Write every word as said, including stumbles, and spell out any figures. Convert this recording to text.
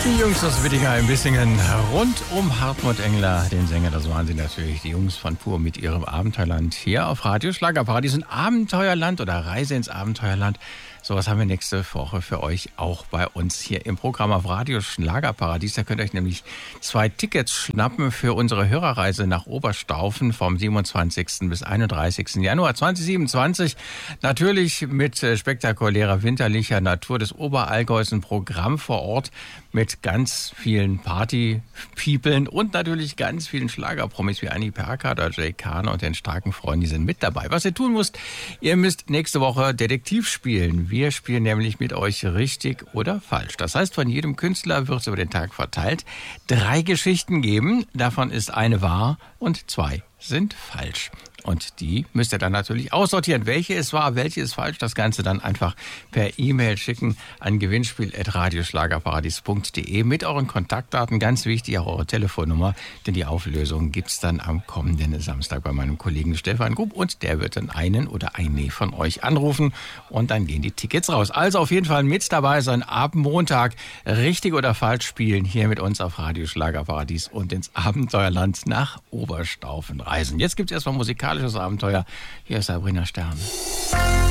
Die Jungs aus Wittigheim-Bissingen rund um Hartmut Engler, den Sänger, das waren sie natürlich, die Jungs von Pur mit ihrem Abenteuerland hier auf Radio Schlagerparadies. Ein Abenteuerland oder Reise ins Abenteuerland. Sowas haben wir nächste Woche für euch auch bei uns hier im Programm auf Radio Schlagerparadies. Da könnt ihr euch nämlich zwei Tickets schnappen für unsere Hörerreise nach Oberstaufen vom siebenundzwanzigsten bis einunddreißigsten Januar zweitausendsiebenundzwanzig. Natürlich mit spektakulärer winterlicher Natur des Oberallgäus, ein Programm vor Ort mit ganz vielen Party-Peoplen und natürlich ganz vielen Schlagerpromis wie Annie Perka oder Jay Kahn und den starken Freunden, die sind mit dabei. Was ihr tun müsst, ihr müsst nächste Woche Detektiv spielen. Wir spielen nämlich mit euch richtig oder falsch. Das heißt, von jedem Künstler wird es über den Tag verteilt drei Geschichten geben. Davon ist eine wahr und zwei sind falsch. Und die müsst ihr dann natürlich aussortieren. Welche ist wahr, welche ist falsch? Das Ganze dann einfach per E-Mail schicken an gewinnspiel at radioschlagerparadies punkt de mit euren Kontaktdaten. Ganz wichtig, auch eure Telefonnummer, denn die Auflösung gibt's dann am kommenden Samstag bei meinem Kollegen Stefan Grub und der wird dann einen oder eine von euch anrufen und dann gehen die Tickets raus. Also auf jeden Fall mit dabei sein, ab Montag richtig oder falsch spielen hier mit uns auf Radio Schlagerparadies und ins Abenteuerland nach Oberstaufen reisen. Jetzt gibt's erstmal musikalisches Abenteuer. Hier ist Sabrina Stern.